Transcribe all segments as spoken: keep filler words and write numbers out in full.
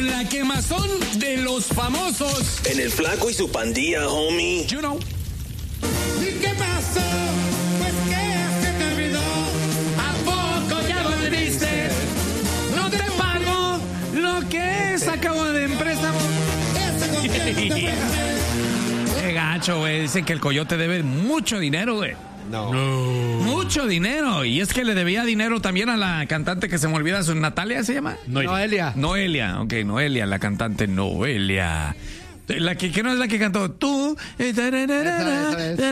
con la quemazón de los famosos. En el Flaco y su pandilla, homie. You know. ¿Y qué pasó? Pues que se te olvidó. ¿A poco ya volviste? No te pago lo que sacabo de préstamo. Ese concierto fue. Qué gacho, güey. Dicen que el Coyote debe mucho dinero, güey. No. no. Mucho dinero. Y es que le debía dinero también a la cantante que se me olvida su Natalia, ¿se llama? Noelia. Noelia, ok, Noelia, la cantante Noelia. La que, que no es la que cantó tú. Esa, esa es.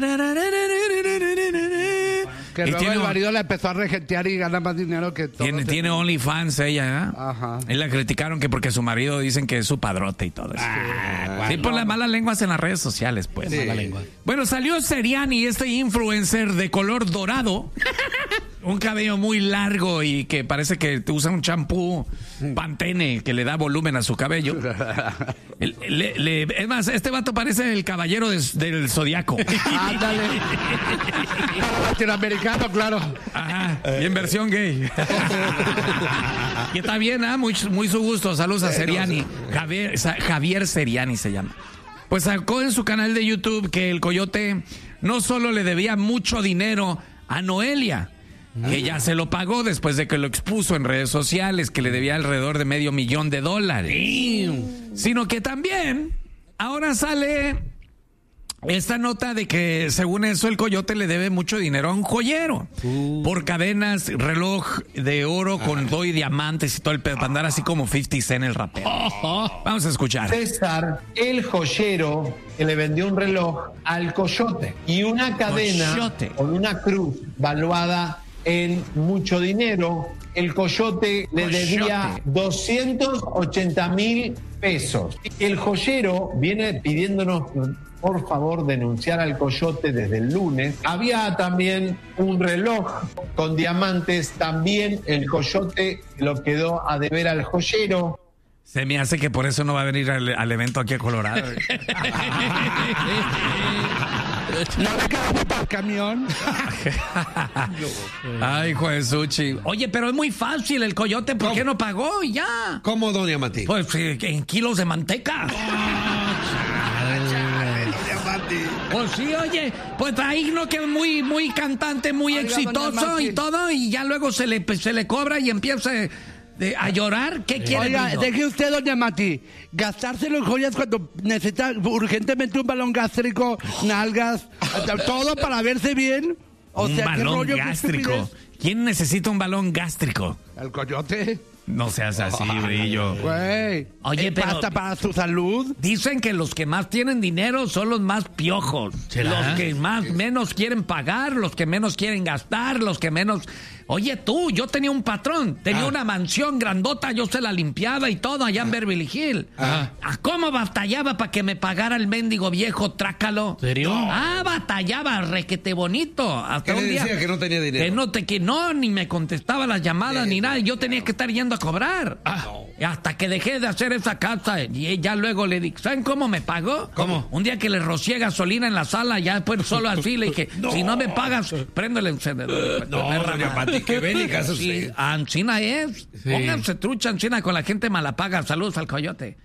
Que Y luego tiene- el marido la empezó a regentear y gana más dinero que todo. Tiene, tiene OnlyFans ella, ¿eh? Ajá. Y la criticaron que porque su marido dicen que es su padrote y todo eso. Ah, sí, por las malas lenguas en las redes sociales, pues. Sí. Mala lengua. Bueno, salió Seriani, este influencer de color dorado. Un cabello muy largo y que parece que usa un champú Pantene que le da volumen a su cabello. El- le- le- es más, este vato parece el caballero des- del Zodiaco. Ándale. Latinoamericano, claro. Ajá, y en versión gay. Y está bien, ¿ah? Muy, muy su gusto. Saludos a Seriani. Javier, Sa- Javier Seriani se llama. Pues sacó en su canal de YouTube que el Coyote no solo le debía mucho dinero a Noelia, que ya se lo pagó después de que lo expuso en redes sociales, que le debía alrededor de medio millón de dólares, sino que también ahora sale esta nota de que según eso el Coyote le debe mucho dinero a un joyero por cadenas, reloj de oro con todo y diamantes y todo el pedo, para andar así como cincuenta Cent el rapero. Vamos a escuchar. César, el joyero que le vendió un reloj al Coyote y una cadena Coyote. con una cruz valuada en mucho dinero. El Coyote le Coyote. debía doscientos ochenta mil pesos. El joyero viene pidiéndonos por favor denunciar al Coyote desde el lunes. Había también un reloj con diamantes, también el Coyote lo quedó a deber al joyero. Se me hace que por eso no va a venir al, al evento aquí a Colorado. ¿No le quedamos para el camión? Ay, hijo de Suchi. Oye, pero es muy fácil el Coyote, ¿por qué no pagó? Y ya. ¿Cómo, doña Mati? Pues eh, en kilos de manteca. Pues sí, oye, pues ahí no que es muy, muy cantante, muy Oiga, exitoso doña Mati. y todo, y ya luego se le, se le cobra y empieza de- a llorar. ¿Qué quiere? Oiga, niño? deje usted, doña Mati, gastárselo en joyas cuando necesita urgentemente un balón gástrico, nalgas, todo para verse bien. O Un sea, ¿qué balón rollo, qué gástrico. estupidez? ¿Quién necesita un balón gástrico? El Coyote. No seas así, Brillo. Güey. Oye, Eh, pero- Pasta para su salud. Dicen que los que más tienen dinero son los más piojos. Los que más menos quieren pagar, los que menos quieren gastar, los que menos... Oye, tú, yo tenía un patrón, tenía Ah. una mansión grandota, yo se la limpiaba y todo allá en Beverly Hills. Ah. ¿A cómo batallaba para que me pagara el mendigo viejo trácalo? ¿Serio? Ah, batallaba, requete bonito. Hasta ¿Qué un le día decía? Que no tenía dinero. Que no, te, que no, ni me contestaba las llamadas ni nada. Yo tenía que estar yendo a cobrar. Hasta que dejé de hacer esa casa. Y ya luego le dije, ¿saben cómo me pagó? ¿Cómo? Un día que le rocié gasolina en la sala, ya después solo así le dije, si no me pagas, prende el encendedor. No, doña Mati, qué bélica es Sí, usted. Ancina es. Pónganse trucha, Ancina, con la gente malapaga. Saludos al Coyote.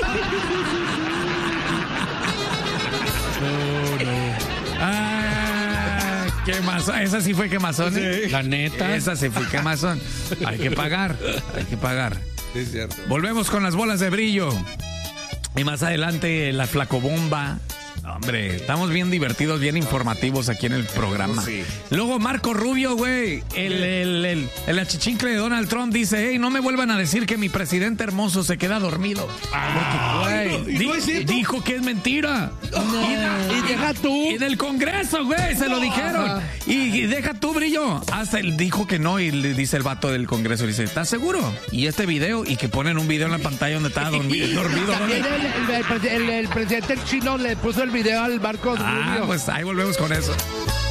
Ah, quemazón. Esa sí fue quemazón. ¿eh? La neta. Esa sí fue quemazón. Hay que pagar, hay que pagar. Sí, es cierto. Volvemos con las bolas de brillo. Y más adelante la flacobomba. Hombre, estamos bien divertidos, bien informativos aquí en el programa. Sí. Luego Marco Rubio, güey, el, el, el, el achichincle de Donald Trump dice, hey, no me vuelvan a decir que mi presidente hermoso se queda dormido. Porque, güey, ¿y no es cierto? dijo que es mentira. Y deja tú. Y en el Congreso, güey, se lo dijeron. Y, y deja tú, Brillo. Hasta él dijo que no y le dice el vato del Congreso, le dice, ¿estás seguro? Y este video, y que ponen un video en la pantalla donde está dormido. dormido También el, el- el- el- el presidente chino le puso el video al Marco Ah, Rubio. pues ahí volvemos con eso.